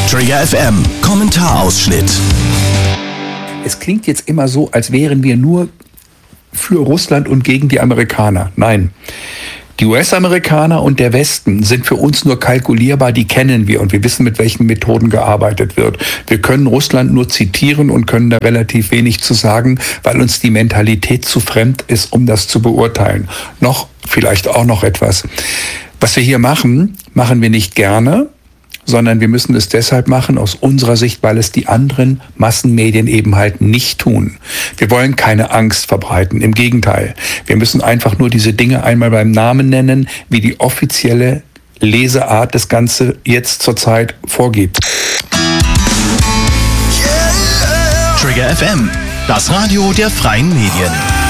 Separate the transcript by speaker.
Speaker 1: Trigger FM, Kommentarausschnitt.
Speaker 2: Es klingt jetzt immer so, als wären wir nur für Russland und gegen die Amerikaner. Nein. Die US-Amerikaner und der Westen sind für uns nur kalkulierbar, die kennen wir und wir wissen, mit welchen Methoden gearbeitet wird. Wir können Russland nur zitieren und können da relativ wenig zu sagen, weil uns die Mentalität zu fremd ist, um das zu beurteilen. Vielleicht auch noch etwas. Was wir hier machen, machen wir nicht gerne, sondern wir müssen es deshalb machen, aus unserer Sicht, weil es die anderen Massenmedien eben halt nicht tun. Wir wollen keine Angst verbreiten, im Gegenteil. Wir müssen einfach nur diese Dinge einmal beim Namen nennen, wie die offizielle Leseart das Ganze jetzt zurzeit vorgibt.
Speaker 1: Trigger FM, das Radio der freien Medien.